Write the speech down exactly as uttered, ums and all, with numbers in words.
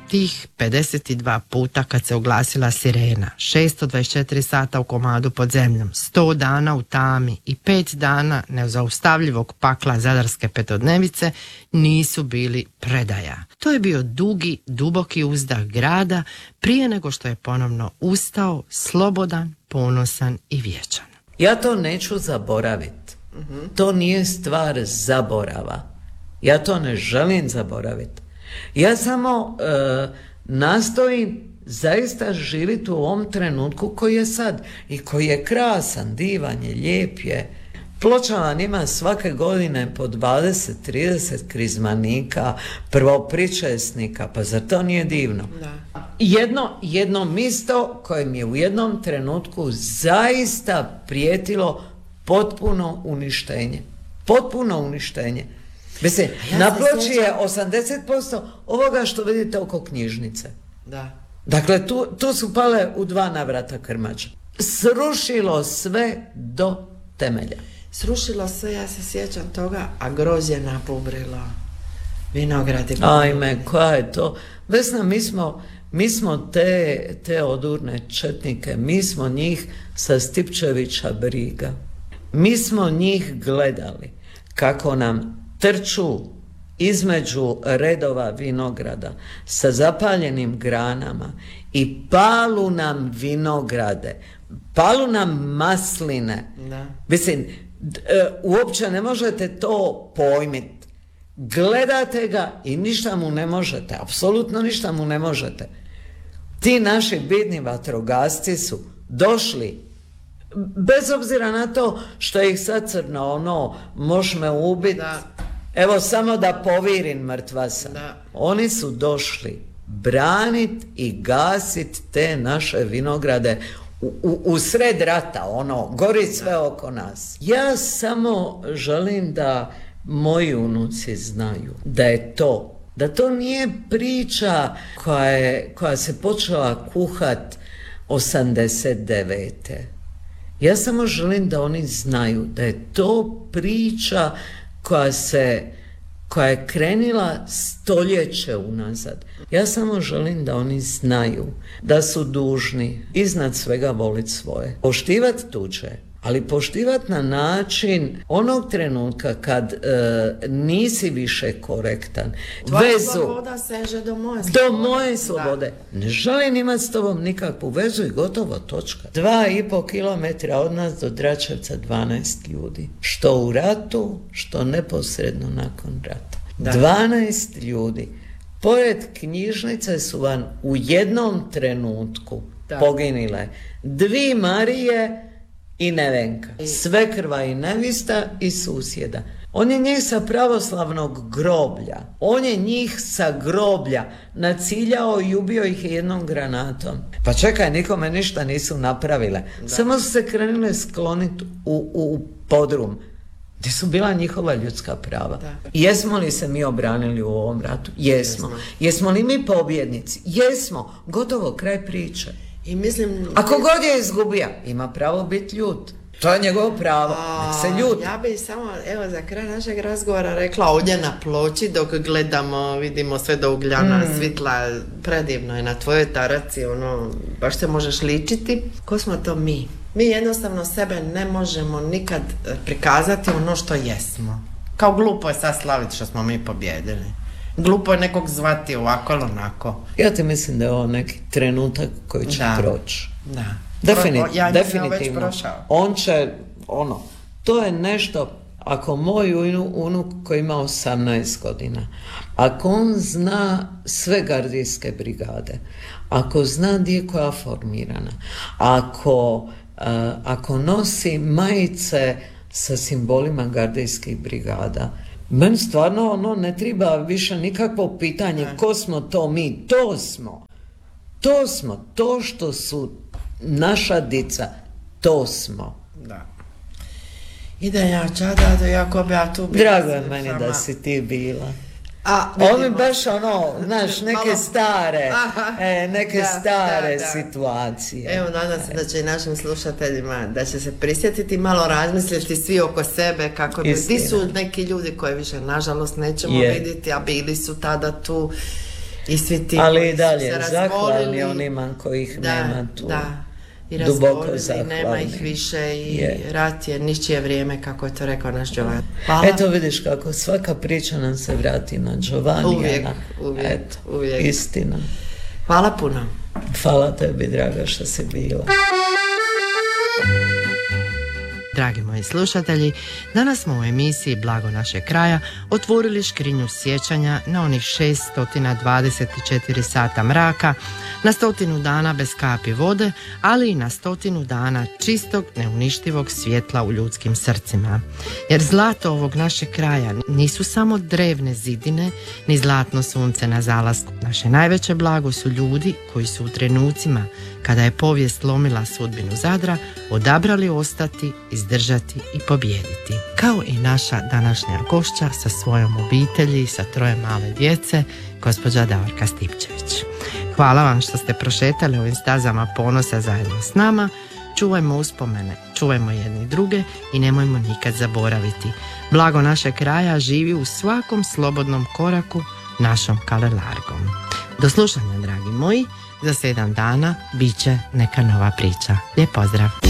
tih pedeset dva puta kad se oglasila sirena, šesto dvadeset četiri sata u komadu pod zemljom, sto dana u tami i pet dana nezaustavljivog pakla zadarske petodnevice nisu bili predaja. To je bio dugi, duboki uzdah grada prije nego što je ponovno ustao, slobodan, ponosan i vječan. Ja to neću zaboraviti. Mm-hmm. To nije stvar zaborava. Ja to ne želim zaboraviti. Ja samo e, nastojim zaista živjeti u ovom trenutku koji je sad i koji je krasan, divan je, lijep je. Ploča vam ima svake godine po dvadeset trideset krizmanika, prvopričesnika, pa zar to nije divno? Da. Jedno, jedno misto koje mi je u jednom trenutku zaista prijetilo potpuno uništenje. Potpuno uništenje. Mislim, ja na ploči je osamdeset posto ovoga što vidite oko knjižnice. Da. Dakle, tu, tu su pale u dva navrata krmače. Srušilo sve do temelja. Srušilo se, ja se sjećam toga, a grožđe napubrilo. Vinogradi. Ajme, koja je to? Vesna, mi smo, mi smo te, te odurne četnike, mi smo njih sa Stipčevića briga. Mi smo njih gledali kako nam trču između redova vinograda sa zapaljenim granama i palu nam vinograde, palu nam masline. Da. Mislim, uopće ne možete to pojmiti. Gledate ga i ništa mu ne možete, apsolutno ništa mu ne možete. Ti naši bitni vatrogasci su došli, bez obzira na to što ih sad crno, ono, moš me ubiti, evo samo da povirim, mrtva sam. Da. Oni su došli branit i gasit te naše vinograde u, u, u sred rata, ono, gori sve oko nas. Ja samo želim da moji unuci znaju da je to, da to nije priča koja, je, koja se počela kuhat osamdeset devete. Ja samo želim da oni znaju da je to priča koja se, koja je krenila stoljeće unazad. Ja samo želim da oni znaju da su dužni iznad svega voliti svoje. Poštivati tuđe, ali poštivati na način onog trenutka kad e, nisi više korektan. Tvoja vezu, sloboda seže do moje slobode. Do moje slobode. Da. Ne želim imati s tobom nikakvu vezu i gotovo, točka. Dva i po kilometra od nas do Dračevca dvanaest ljudi. Što u ratu, što neposredno nakon rata. Da. dvanaest ljudi. Pored knjižnice su vam u jednom trenutku da. Poginile dvi Marije i Nevenka, svekrva i nevista i susjeda. On je njih sa pravoslavnog groblja, on je njih sa groblja naciljao i ubio ih jednom granatom. Pa čekaj, nikome ništa nisu napravile. Da. Samo su se krenule skloniti u, u podrum, gdje su bila njihova ljudska prava. Da. Jesmo li se mi obranili u ovom ratu? Jesmo. Jesmo, Jesmo li mi pobjednici? Jesmo. Gotovo, kraj priče. I mislim, ako god je izgubio, ima pravo biti ljut. To je njegovo pravo, nek se ljut. Ja bih samo, evo, za kraj našeg razgovora rekla, ovdje na ploči dok gledamo, vidimo sve do ugljana, mm. svitla, predivno je na tvojoj taraci, ono, baš se možeš ličiti. Ko smo to mi? Mi jednostavno sebe ne možemo nikad prikazati ono što jesmo. Kao glupo je sad slaviti što smo mi pobjedili. Glupo je nekog zvati ovako ili onako. Ja te mislim da je ovo neki trenutak koji će da. proći. Da. Definit, Pro, ja definitivno. On će, ono, to je nešto, ako moj unuk koji ima osamnaest godina, ako on zna sve gardijske brigade, ako zna gdje je koja formirana, ako, uh, ako nosi majice sa simbolima gardijskih brigada, meni stvarno ono ne treba više nikakvo pitanje ne. Ko smo to mi, to smo. To smo, to što su naša dica, to smo. Da. Ide ja čada, da jako bi ja tu bila. Drago je meni sama. Da si ti bila. A, ovo mi baš ono, znaš, neke malo stare, e, neke da, stare da, da. situacije. Evo, nadam se da će i našim slušateljima, da će se prisjetiti, malo razmisliti svi oko sebe, kako bi, di su neki ljudi koje više, nažalost, nećemo je. vidjeti, a bili su tada tu. I svi ti ali koji i su dalje se zahvalni razbolili. onima kojih Da, nema tu. da. I Duboko razbolili, nema ih zahvalni. više i Je. rat je ničije vrijeme, kako je to rekao naš Giovanni. Hvala. Eto vidiš kako svaka priča nam se vrati na Giovannijana. Uvijek, uvijek, Eto, uvijek. istina. Hvala puno. Hvala tebi, draga, što si bila. Dragi moji slušatelji, danas smo u emisiji Blago našeg kraja otvorili škrinju sjećanja na onih šesto dvadeset četiri sata mraka, na stotinu dana bez kapi vode, ali i na stotinu dana čistog, neuništivog svjetla u ljudskim srcima. Jer zlato ovog našeg kraja nisu samo drevne zidine, ni zlatno sunce na zalasku. Naše najveće blago su ljudi koji su u trenucima kada je povijest lomila sudbinu Zadra, odabrali ostati, izdržati i pobijediti. Kao i naša današnja gošća sa svojom obitelji i sa troje male djece, gospođa Davorka Stipčević. Hvala vam što ste prošetali ovim stazama ponosa zajedno s nama. Čuvajmo uspomene, čuvajmo jedni druge i nemojmo nikad zaboraviti. Blago našeg kraja živi u svakom slobodnom koraku našom Kalelargom. Do slušanja, dragi moji. Za sedam dana bit će neka nova priča. Lijep pozdrav!